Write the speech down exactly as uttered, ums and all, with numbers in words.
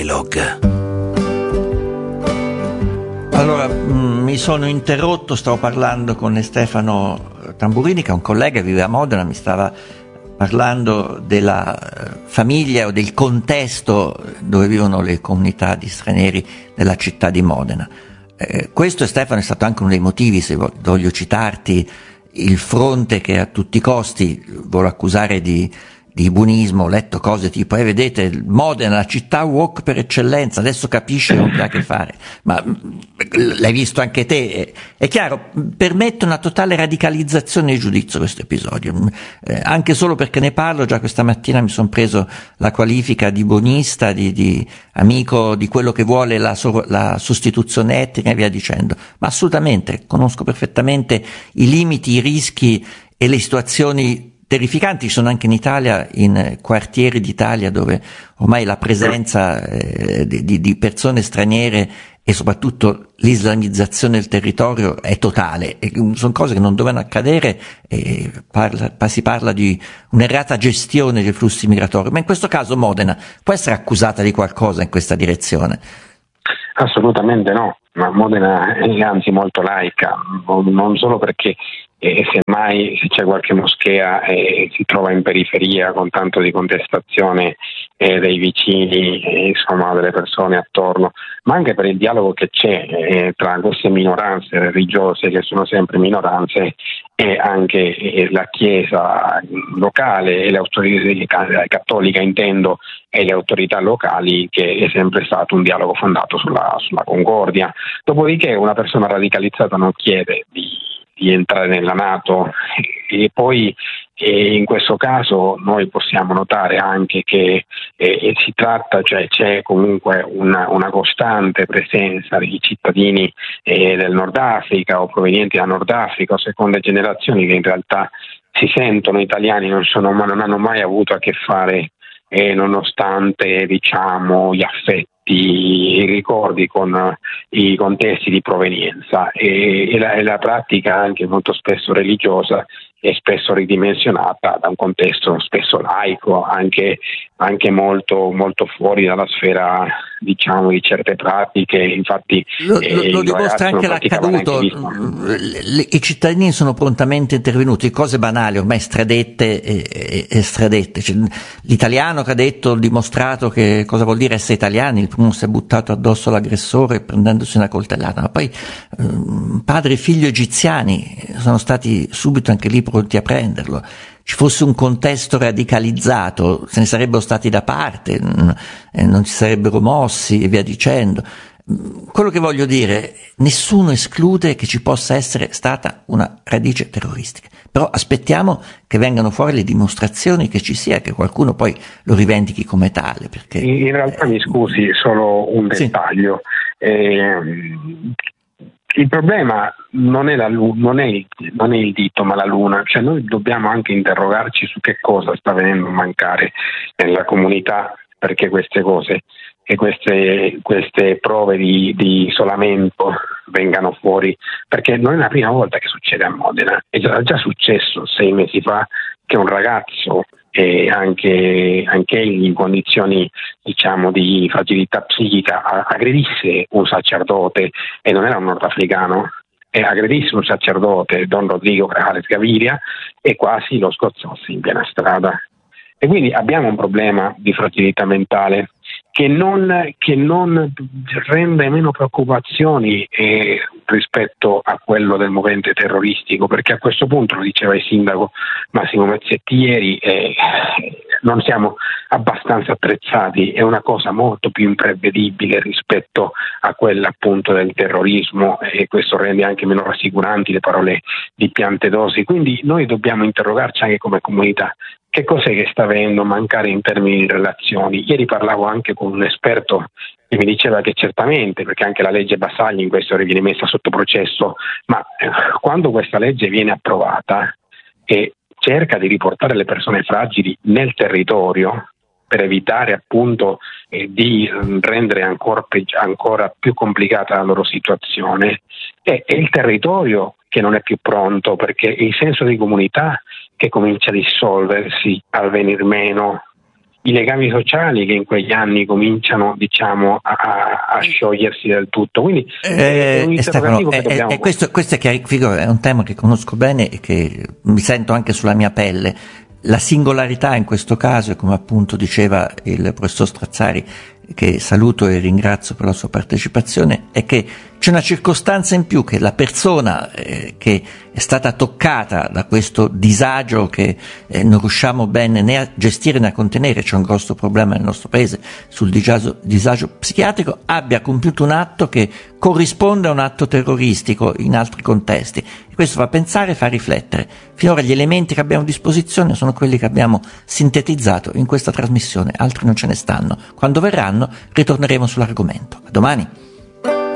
Dialogue. Allora, mh, mi sono interrotto, stavo parlando con Stefano Tamburini, che è un collega che vive a Modena, mi stava parlando della famiglia o del contesto dove vivono le comunità di stranieri della città di Modena. Eh, questo, Stefano, è stato anche uno dei motivi, se voglio citarti, il fronte che a tutti i costi vuole accusare di, di buonismo. Ho letto cose tipo, eh, vedete, Modena, la città woke per eccellenza, adesso capisce non ha a che fare. Ma l'hai visto anche te, è chiaro, permette una totale radicalizzazione di giudizio questo episodio, eh, anche solo perché ne parlo. Già questa mattina mi sono preso la qualifica di buonista, di, di amico di quello che vuole la, la sostituzione etnica e via dicendo, ma assolutamente conosco perfettamente i limiti, i rischi e le situazioni terrificanti. Ci sono anche in Italia, in quartieri d'Italia dove ormai la presenza eh, di, di persone straniere e soprattutto l'islamizzazione del territorio è totale, e sono cose che non dovevano accadere, e parla, si parla di un'errata gestione dei flussi migratori. Ma in questo caso Modena può essere accusata di qualcosa in questa direzione? Assolutamente no, ma Modena è anzi molto laica, non solo perché e semmai se c'è qualche moschea eh, si trova in periferia con tanto di contestazione eh, dei vicini, eh, insomma delle persone attorno, ma anche per il dialogo che c'è eh, tra queste minoranze religiose, che sono sempre minoranze, e anche eh, la Chiesa locale e le autorità cattolica, intendo, e le autorità locali, che è sempre stato un dialogo fondato sulla, sulla concordia. Dopodiché una persona radicalizzata non chiede di di entrare nella NATO, e poi eh, in questo caso noi possiamo notare anche che eh, si tratta, cioè c'è comunque una, una costante presenza di cittadini eh, del Nord Africa o provenienti da Nord Africa o seconde generazioni, che in realtà si sentono italiani, non, sono, ma non hanno mai avuto a che fare eh, nonostante, diciamo, gli affetti, i ricordi con i contesti di provenienza, e, e, la, e la pratica anche molto spesso religiosa è spesso ridimensionata da un contesto spesso laico, anche, anche molto, molto fuori dalla sfera, diciamo, di certe pratiche. Infatti lo, eh, lo dimostra anche l'accaduto. Anche i cittadini sono prontamente intervenuti, cose banali ormai stradette e, e, e stradette. Cioè, l'italiano che ha detto, dimostrato che cosa vuol dire essere italiani, il primo si è buttato addosso all'aggressore prendendosi una coltellata, ma poi eh, padre e figlio egiziani sono stati subito anche lì pronti a prenderlo. Ci fosse un contesto radicalizzato, se ne sarebbero stati da parte, non si sarebbero mossi e via dicendo. Quello che voglio dire, nessuno esclude che ci possa essere stata una radice terroristica, però aspettiamo che vengano fuori le dimostrazioni che ci sia, che qualcuno poi lo rivendichi come tale, perché in realtà, mi scusi, solo un dettaglio. Sì. Eh, Il problema non è, la, non, è il, non è il dito, ma la luna. Cioè, noi dobbiamo anche interrogarci su che cosa sta venendo a mancare nella comunità perché queste cose e queste, queste prove di, di isolamento vengano fuori, perché non è la prima volta che succede a Modena. È già, è già successo sei mesi fa che un ragazzo, e anche, anche egli in condizioni, diciamo, di fragilità psichica, aggredisse un sacerdote, e non era un nordafricano, e aggredisse un sacerdote, Don Rodrigo Grajales Gaviria, e quasi lo scozzasse in piena strada. E quindi abbiamo un problema di fragilità mentale che non, che non rende meno preoccupazioni eh, rispetto a quello del movente terroristico, perché a questo punto, lo diceva il sindaco Massimo Mezzetti ieri, eh, non siamo abbastanza attrezzati, è una cosa molto più imprevedibile rispetto a quella appunto del terrorismo, e questo rende anche meno rassicuranti le parole di Piantedosi. Quindi noi dobbiamo interrogarci anche come comunità. Che cos'è che sta venendo a mancare in termini di relazioni? Ieri parlavo anche con un esperto che mi diceva che certamente, perché anche la legge Bassagli in questo viene messa sotto processo, ma eh, quando questa legge viene approvata e cerca di riportare le persone fragili nel territorio per evitare appunto eh, di rendere ancora, peggi- ancora più complicata la loro situazione, è, è il territorio che non è più pronto, perché è il senso di comunità che comincia a dissolversi, al venir meno, i legami sociali che in quegli anni cominciano, diciamo, a, a sciogliersi del tutto. Quindi eh, è un Stefano, che eh, dobbiamo... eh, questo, questo è, chiaro, è un tema che conosco bene e che mi sento anche sulla mia pelle. La singolarità in questo caso, e come appunto diceva il professor Strazzari, che saluto e ringrazio per la sua partecipazione, è che c'è una circostanza in più, che la persona eh, che è stata toccata da questo disagio che eh, non riusciamo bene né a gestire né a contenere, c'è un grosso problema nel nostro paese sul disagio, disagio psichiatrico, abbia compiuto un atto che corrisponde a un atto terroristico in altri contesti. E questo fa pensare, fa riflettere. Finora gli elementi che abbiamo a disposizione sono quelli che abbiamo sintetizzato in questa trasmissione, altri non ce ne stanno. Quando verranno ritorneremo sull'argomento. A domani.